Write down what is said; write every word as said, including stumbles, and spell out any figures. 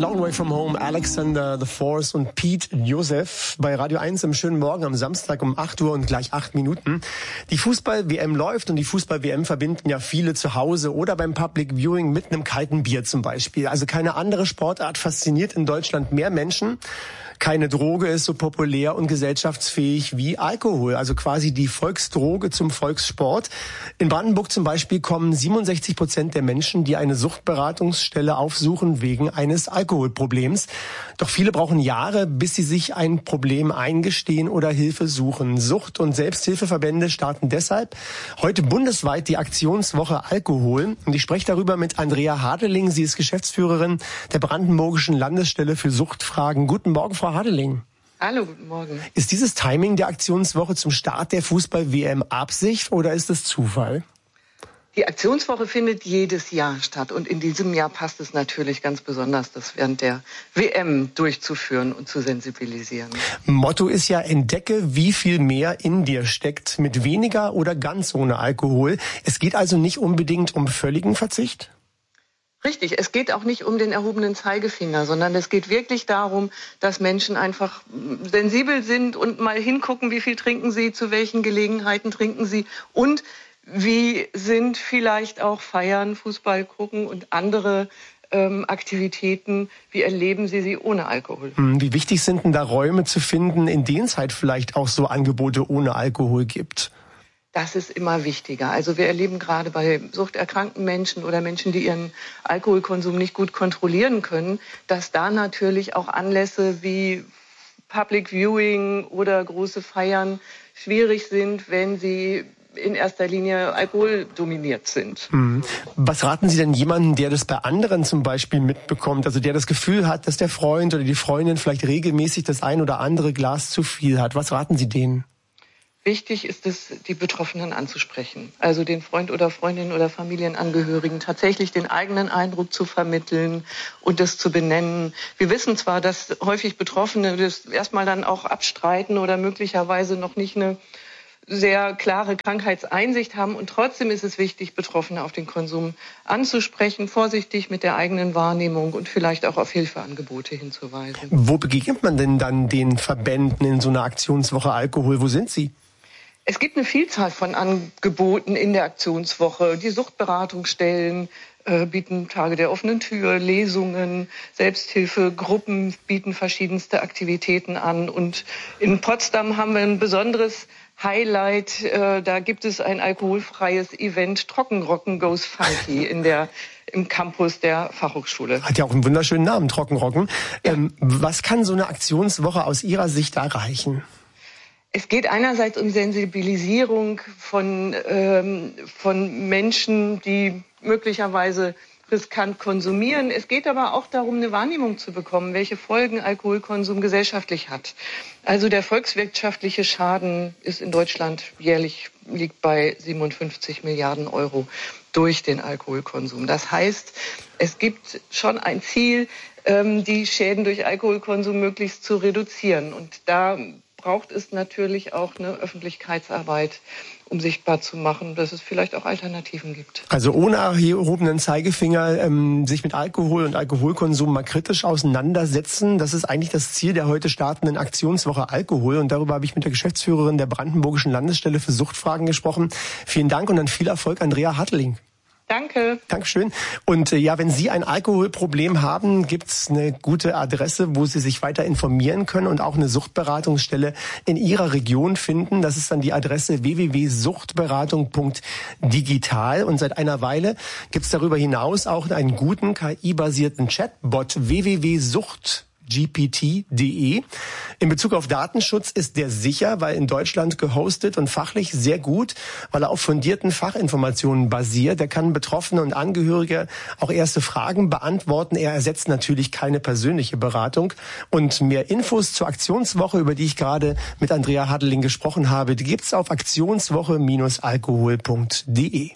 Long Way From Home, Alexander the Force und Pete Joseph bei Radio eins im schönen Morgen am Samstag um acht Uhr und gleich acht Minuten. Die Fußball-W M läuft und die Fußball-W M verbinden ja viele zu Hause oder beim Public Viewing mit einem kalten Bier zum Beispiel. Also keine andere Sportart fasziniert in Deutschland mehr Menschen. Keine Droge ist so populär und gesellschaftsfähig wie Alkohol, also quasi die Volksdroge zum Volkssport. In Brandenburg zum Beispiel kommen siebenundsechzig Prozent der Menschen, die eine Suchtberatungsstelle aufsuchen, wegen eines Alkoholproblems. Doch viele brauchen Jahre, bis sie sich ein Problem eingestehen oder Hilfe suchen. Sucht- und Selbsthilfeverbände starten deshalb heute bundesweit die Aktionswoche Alkohol. Und ich spreche darüber mit Andrea Hadeling. Sie ist Geschäftsführerin der Brandenburgischen Landesstelle für Suchtfragen. Guten Morgen, Frau Hadeling. Hallo, guten Morgen. Ist dieses Timing der Aktionswoche zum Start der Fußball-W M Absicht oder ist es Zufall? Die Aktionswoche findet jedes Jahr statt und in diesem Jahr passt es natürlich ganz besonders, das während der W M durchzuführen und zu sensibilisieren. Motto ist ja, entdecke, wie viel mehr in dir steckt, mit weniger oder ganz ohne Alkohol. Es geht also nicht unbedingt um völligen Verzicht? Richtig, es geht auch nicht um den erhobenen Zeigefinger, sondern es geht wirklich darum, dass Menschen einfach sensibel sind und mal hingucken, wie viel trinken sie, zu welchen Gelegenheiten trinken sie und wie sind vielleicht auch Feiern, Fußball gucken und andere ähm, Aktivitäten, wie erleben sie sie ohne Alkohol? Wie wichtig sind denn da Räume zu finden, in denen es halt vielleicht auch so Angebote ohne Alkohol gibt? Das ist immer wichtiger. Also wir erleben gerade bei suchterkrankten Menschen oder Menschen, die ihren Alkoholkonsum nicht gut kontrollieren können, dass da natürlich auch Anlässe wie Public Viewing oder große Feiern schwierig sind, wenn sie in erster Linie alkoholdominiert sind. Was raten Sie denn jemandem, der das bei anderen zum Beispiel mitbekommt, also der das Gefühl hat, dass der Freund oder die Freundin vielleicht regelmäßig das ein oder andere Glas zu viel hat? Was raten Sie denen? Wichtig ist es, die Betroffenen anzusprechen, also den Freund oder Freundin oder Familienangehörigen tatsächlich den eigenen Eindruck zu vermitteln und das zu benennen. Wir wissen zwar, dass häufig Betroffene das erstmal dann auch abstreiten oder möglicherweise noch nicht eine sehr klare Krankheitseinsicht haben und trotzdem ist es wichtig, Betroffene auf den Konsum anzusprechen, vorsichtig mit der eigenen Wahrnehmung und vielleicht auch auf Hilfeangebote hinzuweisen. Wo begegnet man denn dann den Verbänden in so einer Aktionswoche Alkohol? Wo sind sie? Es gibt eine Vielzahl von Angeboten in der Aktionswoche. Die Suchtberatungsstellen äh, bieten Tage der offenen Tür, Lesungen, Selbsthilfegruppen bieten verschiedenste Aktivitäten an. Und in Potsdam haben wir ein besonderes Highlight. Äh, da gibt es ein alkoholfreies Event, Trockenrocken Goes Funky, in der im Campus der Fachhochschule. Hat ja auch einen wunderschönen Namen, Trockenrocken. Ja. Ähm, was kann so eine Aktionswoche aus Ihrer Sicht erreichen? Es geht einerseits um Sensibilisierung von, ähm, von Menschen, die möglicherweise riskant konsumieren. Es geht aber auch darum, eine Wahrnehmung zu bekommen, welche Folgen Alkoholkonsum gesellschaftlich hat. Also der volkswirtschaftliche Schaden ist in Deutschland jährlich liegt bei siebenundfünfzig Milliarden Euro durch den Alkoholkonsum. Das heißt, es gibt schon ein Ziel, ähm, die Schäden durch Alkoholkonsum möglichst zu reduzieren. Und da braucht es natürlich auch eine Öffentlichkeitsarbeit, um sichtbar zu machen, dass es vielleicht auch Alternativen gibt. Also ohne erhobenen Zeigefinger ähm, sich mit Alkohol und Alkoholkonsum mal kritisch auseinandersetzen. Das ist eigentlich das Ziel der heute startenden Aktionswoche Alkohol. Und darüber habe ich mit der Geschäftsführerin der Brandenburgischen Landesstelle für Suchtfragen gesprochen. Vielen Dank und dann viel Erfolg, Andrea Hadeling. Danke. Dankeschön. Und äh, ja, wenn Sie ein Alkoholproblem haben, gibt's eine gute Adresse, wo Sie sich weiter informieren können und auch eine Suchtberatungsstelle in Ihrer Region finden. Das ist dann die Adresse w w w punkt suchtberatung punkt digital. Und seit einer Weile gibt's darüber hinaus auch einen guten K I-basierten Chatbot w w w punkt sucht G P T punkt de. In Bezug auf Datenschutz ist der sicher, weil in Deutschland gehostet und fachlich sehr gut, weil er auf fundierten Fachinformationen basiert. Er kann Betroffene und Angehörige auch erste Fragen beantworten. Er ersetzt natürlich keine persönliche Beratung. Und mehr Infos zur Aktionswoche, über die ich gerade mit Andrea Hadeling gesprochen habe, die gibt's auf aktionswoche Bindestrich alkohol punkt de.